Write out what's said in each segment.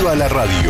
Viva la radio.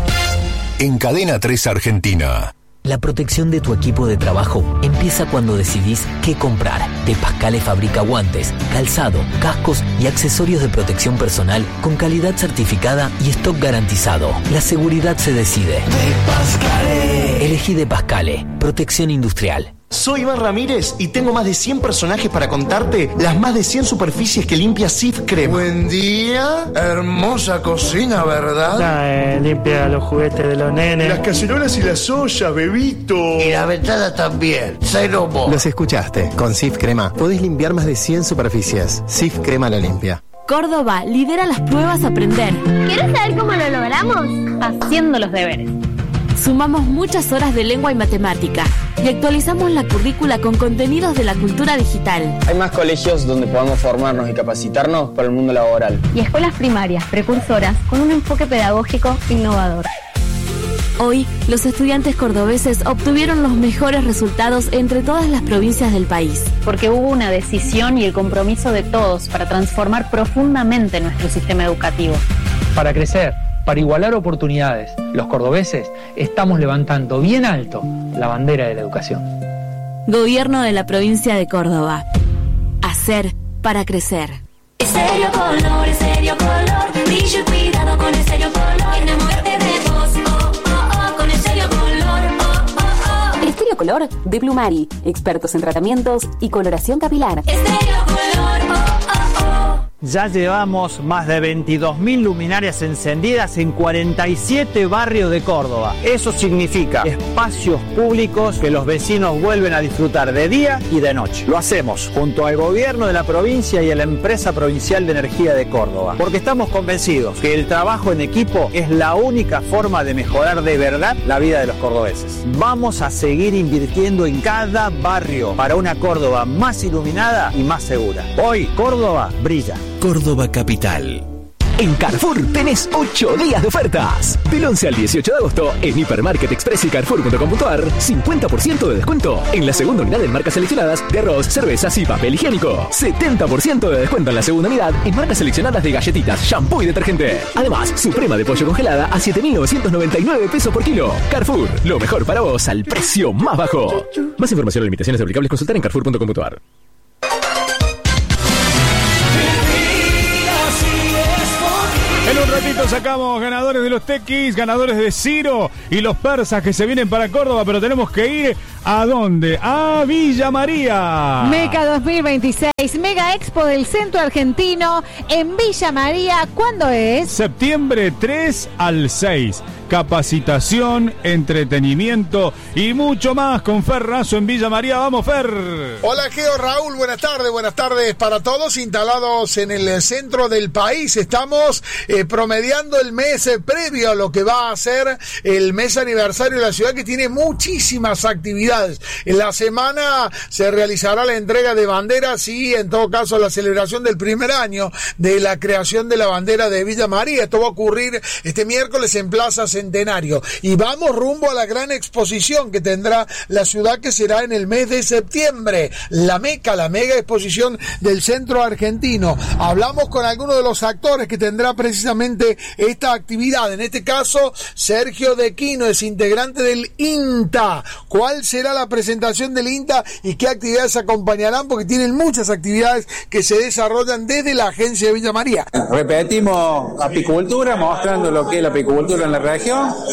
En Cadena 3 Argentina. La protección de tu equipo de trabajo empieza cuando decidís qué comprar. De Pascale fabrica guantes, calzado, cascos y accesorios de protección personal con calidad certificada y stock garantizado. La seguridad se decide. De Pascale. Elegí De Pascale. Protección industrial. Soy Iván Ramírez y tengo más de 100 personajes para contarte las más de 100 superficies que limpia Cif Crema. Buen día, hermosa cocina, ¿verdad? Limpia los juguetes de los nenes. Las cacerolas y las ollas, bebito. Y la ventana también, cero mo. Los escuchaste, con Cif Crema podés limpiar más de 100 superficies. Cif Crema la limpia. Córdoba lidera las pruebas Aprender. ¿Quieres saber cómo lo logramos? Haciendo los deberes. Sumamos muchas horas de lengua y matemática y actualizamos la currícula con contenidos de la cultura digital. Hay más colegios donde podamos formarnos y capacitarnos para el mundo laboral. Y escuelas primarias, precursoras, con un enfoque pedagógico innovador. Hoy, los estudiantes cordobeses obtuvieron los mejores resultados entre todas las provincias del país. Porque hubo una decisión y el compromiso de todos para transformar profundamente nuestro sistema educativo. Para crecer, para igualar oportunidades, los cordobeses estamos levantando bien alto la bandera de la educación. Gobierno de la provincia de Córdoba. Hacer para crecer. Estéreo Color, brillo y cuidado con Estéreo Color. Enamórate de vos, con Estéreo Color, Estéreo Color de Plumari, expertos en tratamientos y coloración capilar. Estéreo Color, Ya llevamos más de 22.000 luminarias encendidas en 47 barrios de Córdoba. Eso significa espacios públicos que los vecinos vuelven a disfrutar de día y de noche. Lo hacemos junto al gobierno de la provincia y a la empresa provincial de energía de Córdoba, porque estamos convencidos que el trabajo en equipo es la única forma de mejorar de verdad la vida de los cordobeses. Vamos a seguir invirtiendo en cada barrio para una Córdoba más iluminada y más segura. Hoy Córdoba brilla. Córdoba Capital. En Carrefour tenés 8 días de ofertas. Del 11 al 18 de agosto, en Hipermarket Express y Carrefour.com.ar, 50% de descuento en la segunda unidad en marcas seleccionadas de arroz, cervezas y papel higiénico. 70% de descuento en la segunda unidad en marcas seleccionadas de galletitas, shampoo y detergente. Además, suprema de pollo congelada a 7.999 pesos por kilo. Carrefour, lo mejor para vos al precio más bajo. Más información o limitaciones aplicables consultar en Carrefour.com.ar. En un ratito sacamos ganadores de los Tequis, ganadores de Ciro y los persas que se vienen para Córdoba, pero tenemos que ir ¿a dónde? A Villa María. MECA 2026, Mega Expo del Centro Argentino en Villa María. ¿Cuándo es? Septiembre 3 al 6. Capacitación, entretenimiento y mucho más con Fer Razo en Villa María. ¡Vamos, Fer! Hola, Geo, Raúl, buenas tardes para todos. Instalados en el centro del país, estamos promediando el mes previo a lo que va a ser el mes aniversario de la ciudad, que tiene muchísimas actividades. En la semana se realizará la entrega de banderas y, en todo caso, la celebración del primer año de la creación de la bandera de Villa María. Esto va a ocurrir este miércoles en Plaza Centenario. Y vamos rumbo a la gran exposición que tendrá la ciudad, que será en el mes de septiembre. La MECA, la mega exposición del Centro Argentino. Hablamos con algunos de los actores que tendrá precisamente esta actividad. En este caso, Sergio De Quino es integrante del INTA. ¿Cuál será la presentación del INTA y qué actividades acompañarán? Porque tienen muchas actividades que se desarrollan desde la agencia de Villa María. Repetimos apicultura, mostrando lo que es la apicultura en la región,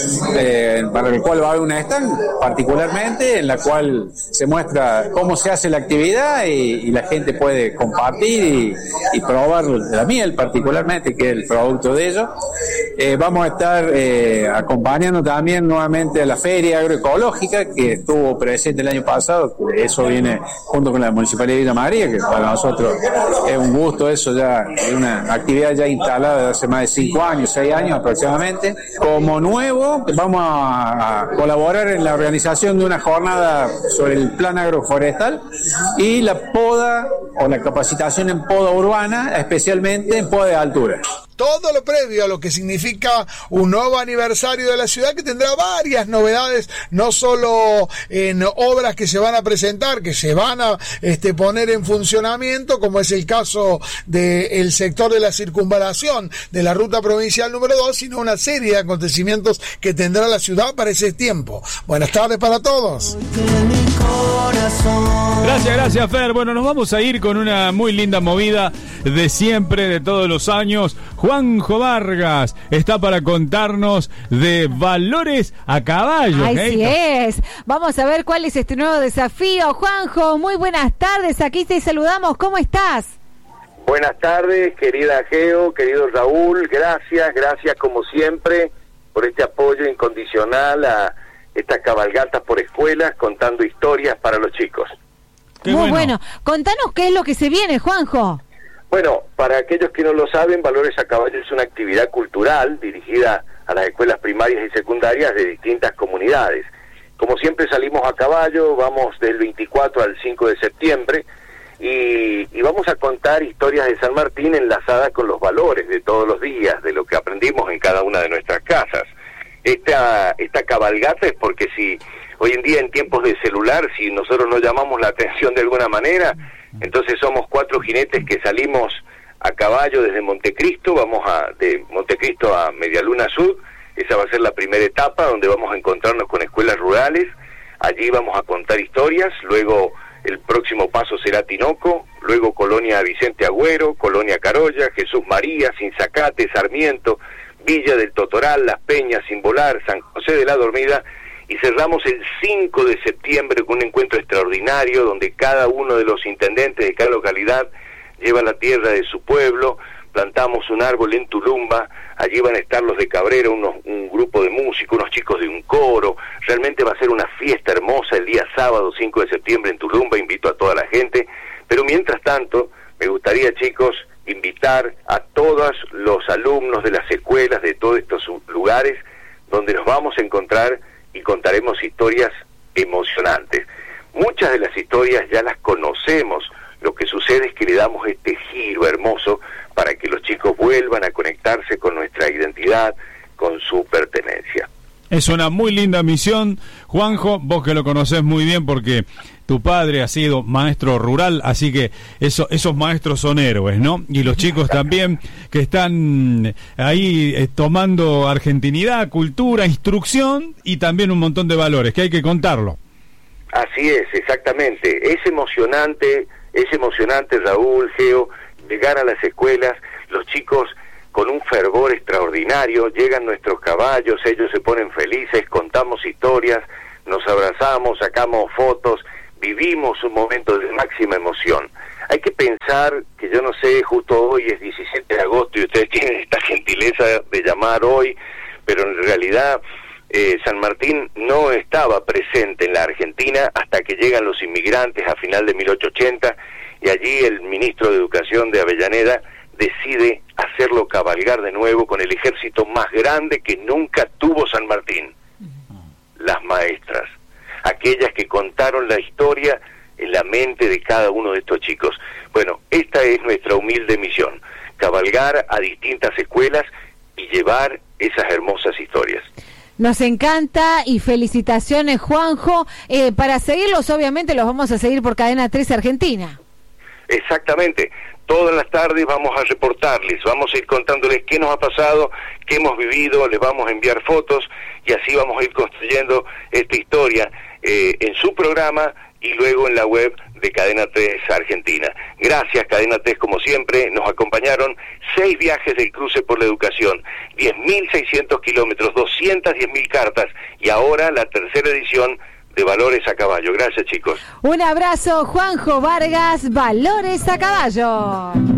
para el cual va a haber una stand particularmente, en la cual se muestra cómo se hace la actividad y la gente puede compartir y probar la miel particularmente, que es el producto de ello. Vamos a estar acompañando también nuevamente a la Feria Agroecológica, que estuvo presente el año pasado. Eso viene junto con la Municipalidad de Villa María, que para nosotros es un gusto. Eso ya es una actividad ya instalada desde hace más de 5 años, 6 años aproximadamente. Como nuevo, vamos a colaborar en la organización de una jornada sobre el plan agroforestal y la poda o la capacitación en poda urbana, especialmente en poda de altura. todo lo previo a lo que significa un nuevo aniversario de la ciudad, que tendrá varias novedades, no solo en obras que se van a presentar, que se van a poner en funcionamiento, como es el caso del sector de la circunvalación de la ruta provincial número 2, sino una serie de acontecimientos que tendrá la ciudad para ese tiempo. Buenas tardes para todos. Gracias, Fer. Bueno, nos vamos a ir con una muy linda movida de siempre, de todos los años. Juanjo Vargas está para contarnos de valores a caballo. Así es. Vamos a ver cuál es este nuevo desafío. Juanjo, muy buenas tardes. Aquí te saludamos. ¿Cómo estás? Buenas tardes, querida Geo, querido Raúl. Gracias como siempre por este apoyo incondicional a estas cabalgatas por escuelas, contando historias para los chicos. Muy bueno. Contanos qué es lo que se viene, Juanjo. Bueno, para aquellos que no lo saben, Valores a Caballo es una actividad cultural dirigida a las escuelas primarias y secundarias de distintas comunidades. Como siempre salimos a caballo, vamos del 24 al 5 de septiembre y vamos a contar historias de San Martín enlazadas con los valores de todos los días, de lo que aprendimos en cada una de nuestras casas. Esta cabalgata es porque si hoy en día en tiempos de celular, si nosotros no llamamos la atención de alguna manera, entonces somos 4 jinetes que salimos a caballo desde Montecristo, vamos de Montecristo a Medialuna Sur. Esa va a ser la primera etapa donde vamos a encontrarnos con escuelas rurales, allí vamos a contar historias, luego el próximo paso será Tinoco, luego Colonia Vicente Agüero, Colonia Carolla, Jesús María, Sinzacate, Sarmiento, Villa del Totoral, Las Peñas, Simbolar, San José de la Dormida, y cerramos el 5 de septiembre con un encuentro extraordinario donde cada uno de los intendentes de cada localidad lleva la tierra de su pueblo, plantamos un árbol en Tulumba, allí van a estar los de Cabrera, un grupo de músicos, unos chicos de un coro, realmente va a ser una fiesta hermosa el día sábado 5 de septiembre en Tulumba, invito a toda la gente, pero mientras tanto me gustaría, chicos, invitar a todos los alumnos de las escuelas de todos estos lugares donde nos vamos a encontrar y contaremos historias emocionantes. Muchas de las historias ya las conocemos, lo que sucede es que le damos este giro hermoso para que los chicos vuelvan a conectarse con nuestra identidad, con su pertenencia. Es una muy linda misión, Juanjo, vos que lo conocés muy bien porque tu padre ha sido maestro rural, así que esos maestros son héroes, ¿no? Y los chicos también que están ahí tomando argentinidad, cultura, instrucción y también un montón de valores, que hay que contarlo. Así es, exactamente. Es emocionante, Raúl, Geo, llegar a las escuelas, los chicos con un fervor extraordinario, llegan nuestros caballos, ellos se ponen felices, contamos historias, nos abrazamos, sacamos fotos, vivimos un momento de máxima emoción. Hay que pensar que yo no sé, justo hoy es 17 de agosto y ustedes tienen esta gentileza de llamar hoy, pero en realidad San Martín no estaba presente en la Argentina hasta que llegan los inmigrantes a final de 1880 y allí el ministro de Educación de Avellaneda decide hacerlo cabalgar de nuevo con el ejército más grande que nunca tuvo San Martín, las maestras, aquellas que contaron la historia en la mente de cada uno de estos chicos. Bueno, esta es nuestra humilde misión, cabalgar a distintas escuelas y llevar esas hermosas historias. Nos encanta y felicitaciones, Juanjo. Para seguirlos, obviamente, los vamos a seguir por Cadena 3 Argentina. Exactamente. Todas las tardes vamos a reportarles, vamos a ir contándoles qué nos ha pasado, qué hemos vivido, les vamos a enviar fotos y así vamos a ir construyendo esta historia en su programa y luego en la web de Cadena 3 Argentina. Gracias, Cadena 3, como siempre, nos acompañaron 6 viajes del cruce por la educación, 10.600 kilómetros, 210.000 cartas y ahora la tercera edición de Valores a Caballo. Gracias, chicos. Un abrazo, Juanjo Vargas, Valores a Caballo.